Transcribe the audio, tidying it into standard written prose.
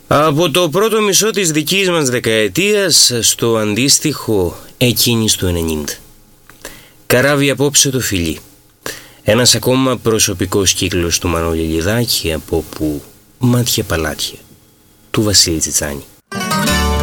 Από το πρώτο μισό της δικής μας δεκαετίας στο αντίστοιχο εκείνης του 90. Καράβι απόψε το φιλί. Ένας ακόμα προσωπικός κύκλος του Μανώλη Λιδάκη, από που μάτια παλάτια του Βασίλη Τσιτσάνη.